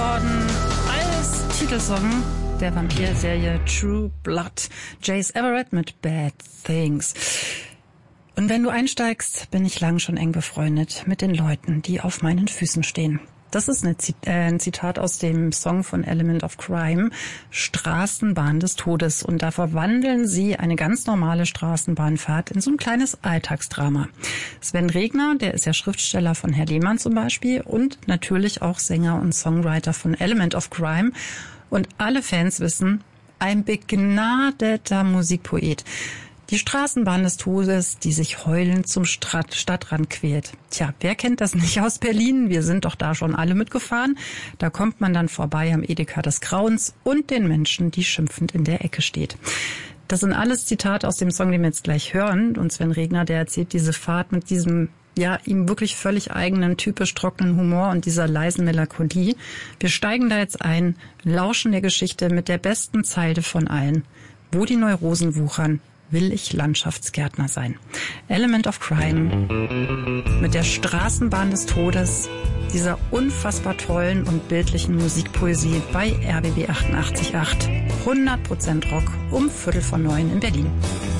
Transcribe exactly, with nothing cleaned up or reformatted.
geworden als Titelsong der Vampir-Serie True Blood. Jace Everett mit Bad Things. Und wenn du einsteigst, bin ich lang schon eng befreundet mit den Leuten, die auf meinen Füßen stehen. Das ist eine Zit- äh, ein Zitat aus dem Song von Element of Crime, Straßenbahn des Todes. Und da verwandeln sie eine ganz normale Straßenbahnfahrt in so ein kleines Alltagsdrama. Sven Regner, der ist ja Schriftsteller von Herr Lehmann zum Beispiel und natürlich auch Sänger und Songwriter von Element of Crime. Und alle Fans wissen, ein begnadeter Musikpoet. Die Straßenbahn des Todes, die sich heulend zum Strat- Stadtrand quält. Tja, wer kennt das nicht aus Berlin? Wir sind doch da schon alle mitgefahren. Da kommt man dann vorbei am Edeka des Grauens und den Menschen, die schimpfend in der Ecke steht. Das sind alles Zitate aus dem Song, den wir jetzt gleich hören. Und Sven Regner, der erzählt diese Fahrt mit diesem, ja, ihm wirklich völlig eigenen, typisch trockenen Humor und dieser leisen Melancholie. Wir steigen da jetzt ein, lauschen der Geschichte mit der besten Zeile von allen. Wo die Neurosen wuchern, will ich Landschaftsgärtner sein. Element of Crime mit der Straßenbahn des Todes, dieser unfassbar tollen und bildlichen Musikpoesie bei R B B achtundachtzig Komma acht. hundert Prozent Rock um Viertel vor neun in Berlin.